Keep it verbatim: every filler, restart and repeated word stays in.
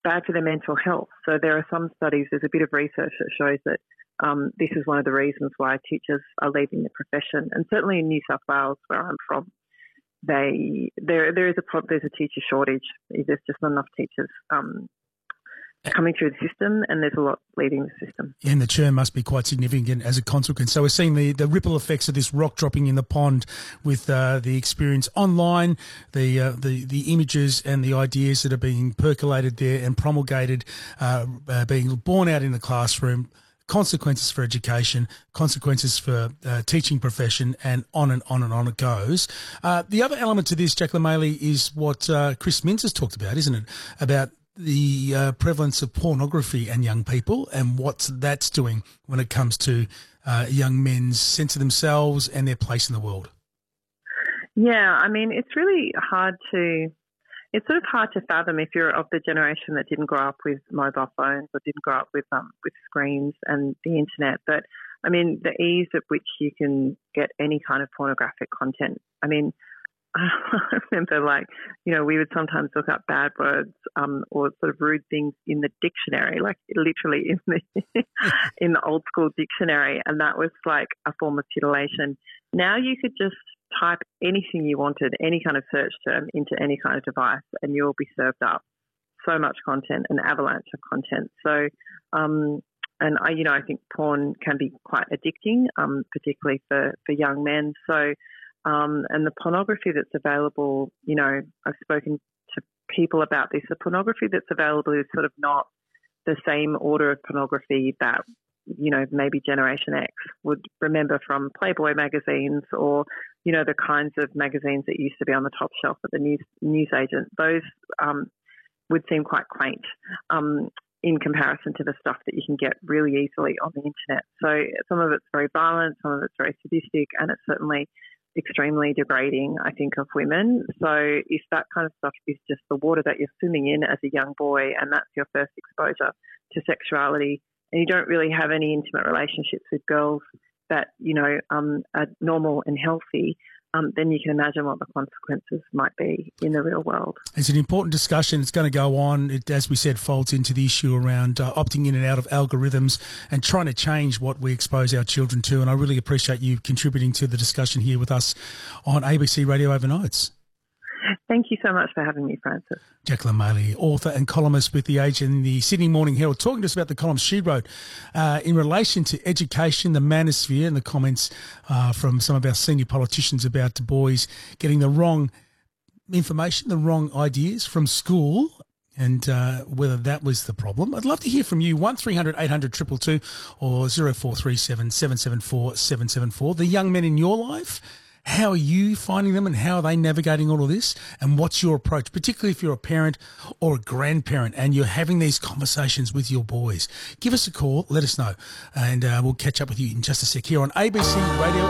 bad for their mental health. So there are some studies, there's a bit of research that shows that um, this is one of the reasons why teachers are leaving the profession. And certainly in New South Wales, where I'm from, they there there is a problem, there's a teacher shortage. There's just not enough teachers um, coming through the system, and there's a lot leaving the system. And the churn must be quite significant as a consequence. So we're seeing the, the ripple effects of this rock dropping in the pond with uh, the experience online, the, uh, the the images and the ideas that are being percolated there and promulgated, uh, uh, being borne out in the classroom, consequences for education, consequences for uh, teaching profession, and on and on and on it goes. Uh, the other element to this, Jacqueline Maley, is what uh, Chris Minns has talked about, isn't it? About the uh, prevalence of pornography in young people and what that's doing when it comes to uh, young men's sense of themselves and their place in the world. Yeah, I mean, it's really hard to, it's sort of hard to fathom if you're of the generation that didn't grow up with mobile phones or didn't grow up with um, with screens and the internet. But, I mean, the ease at which you can get any kind of pornographic content. I mean, I remember, like, you know, we would sometimes look up bad words um, or sort of rude things in the dictionary, like literally in the in the old school dictionary, and that was like a form of titillation. Now you could just type anything you wanted, any kind of search term, into any kind of device, and you'll be served up so much content, an avalanche of content. So, um, and I, you know, I think porn can be quite addicting, um, particularly for for young men. So. Um, and the pornography that's available, you know, I've spoken to people about this. The pornography that's available is sort of not the same order of pornography that, you know, maybe Generation X would remember from Playboy magazines or, you know, the kinds of magazines that used to be on the top shelf at the news newsagent. Those um, would seem quite quaint um, in comparison to the stuff that you can get really easily on the internet. So some of it's very violent, some of it's very sadistic, and it's certainly extremely degrading, I think, of women. So if that kind of stuff is just the water that you're swimming in as a young boy and that's your first exposure to sexuality, and you don't really have any intimate relationships with girls that, you know, um, are normal and healthy, um, then you can imagine what the consequences might be in the real world. It's an important discussion. It's going to go on. It, as we said, folds into the issue around uh, opting in and out of algorithms and trying to change what we expose our children to. And I really appreciate you contributing to the discussion here with us on A B C Radio Overnights. Thank you so much for having me, Francis. Jacqueline Maley, author and columnist with The Age and the Sydney Morning Herald, talking to us about the column she wrote uh, in relation to education, the manosphere, and the comments uh, from some of our senior politicians about the boys getting the wrong information, the wrong ideas from school, and uh, whether that was the problem. I'd love to hear from you, one three hundred eight hundred two two two or zero four three seven seven seven four seven seven four. The young men in your life, how are you finding them and how are they navigating all of this? And what's your approach, particularly if you're a parent or a grandparent and you're having these conversations with your boys? Give us a call, let us know, and uh, we'll catch up with you in just a sec here on A B C Radio.